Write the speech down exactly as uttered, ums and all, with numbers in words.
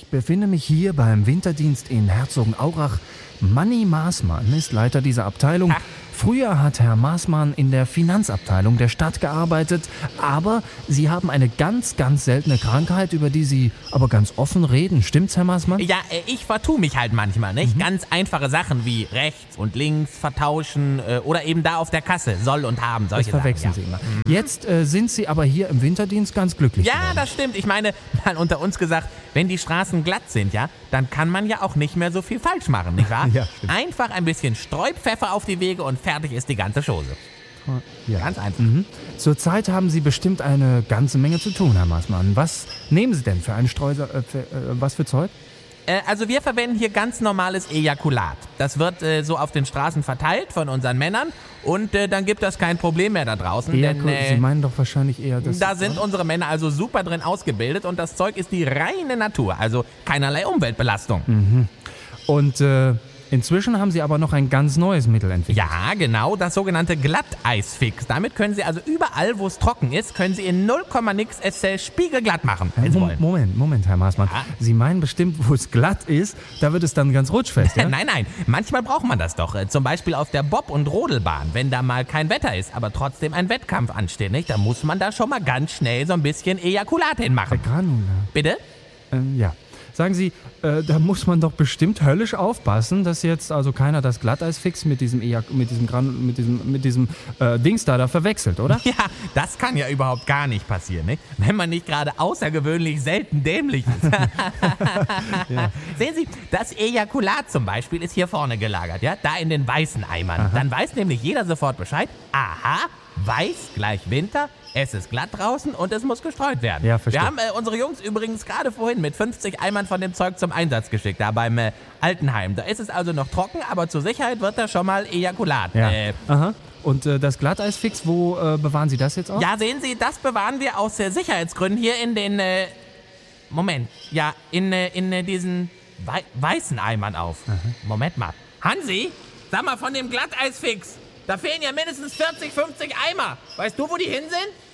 befinde mich hier beim Winterdienst in Herzogenaurach. Manni Maßmann ist Leiter dieser Abteilung. Früher hat Herr Maßmann in der Finanzabteilung der Stadt gearbeitet, aber Sie haben eine ganz, ganz seltene Krankheit, über die Sie aber ganz offen reden. Stimmt's, Herr Maßmann? Ja, äh, ich vertue mich halt manchmal, nicht? Mhm. Ganz einfache Sachen wie rechts und links vertauschen äh, oder eben da auf der Kasse, soll und haben, solche Das verwechseln Sachen, Sie ja. immer. Jetzt äh, sind Sie aber hier im Winterdienst ganz glücklich Ja, geworden. das stimmt. Ich meine, mal unter uns gesagt, wenn die Straßen glatt sind, ja, dann kann man ja auch nicht mehr so viel falsch machen, nicht wahr? Ja, stimmt. Einfach ein bisschen Streupfeffer auf die Wege und fertig ist die ganze Chose. Ja. Ganz einfach. Mhm. Zurzeit haben Sie bestimmt eine ganze Menge zu tun, Herr Maßmann. Was nehmen Sie denn für einen Streuser, äh, für, äh, was für Zeug? Äh, also wir verwenden hier ganz normales Ejakulat. Das wird äh, so auf den Straßen verteilt von unseren Männern und äh, dann gibt das kein Problem mehr da draußen. Ejakul- denn, äh, Sie meinen doch wahrscheinlich eher das... Da sind unsere Männer also super drin ausgebildet und das Zeug ist die reine Natur, also keinerlei Umweltbelastung. Mhm. Und äh, inzwischen haben Sie aber noch ein ganz neues Mittel entwickelt. Ja, genau, das sogenannte Glatteisfix. Damit können Sie also überall, wo es trocken ist, können Sie in null Komma nix es äh, spiegelglatt machen, wenn Sie Mo- wollen. Moment, Moment, Herr Maßmann. Ja. Sie meinen bestimmt, wo es glatt ist, da wird es dann ganz rutschfest, ja? Nein, nein, manchmal braucht man das doch. Äh, Zum Beispiel auf der Bob- und Rodelbahn, wenn da mal kein Wetter ist, aber trotzdem ein Wettkampf ansteht, nicht? Da muss man da schon mal ganz schnell so ein bisschen Ejakulat hinmachen. Granula. Bitte? Ähm, ja. Sagen Sie, äh, da muss man doch bestimmt höllisch aufpassen, dass jetzt also keiner das Glatteisfix mit diesem Ejak- mit diesem Gran- mit diesem mit diesem äh, Dings da, da verwechselt, oder? Ja, das kann ja überhaupt gar nicht passieren, nicht? Wenn man nicht gerade außergewöhnlich selten dämlich ist. Ja. Sehen Sie, das Ejakulat zum Beispiel ist hier vorne gelagert, ja? Da in den weißen Eimern. Aha. Dann weiß nämlich jeder sofort Bescheid. Aha, weiß gleich Winter, es ist glatt draußen und es muss gestreut werden. Ja, verstehe. Wir haben äh, unsere Jungs übrigens gerade vorhin mit fünfzig Eimern von dem Zeug zum Einsatz geschickt, da beim äh, Altenheim. Da ist es also noch trocken, aber zur Sicherheit wird da schon mal Ejakulat. Ja. Äh, Aha. Und äh, das Glatteisfix, wo äh, bewahren Sie das jetzt auch? Ja, sehen Sie, das bewahren wir aus äh, Sicherheitsgründen hier in den, äh, Moment, ja, in, äh, in äh, diesen wei weißen Eimern auf. Moment mal. Hansi, sag mal von dem Glatteisfix. Da fehlen ja mindestens vierzig, fünfzig Eimer. Weißt du, wo die hin sind?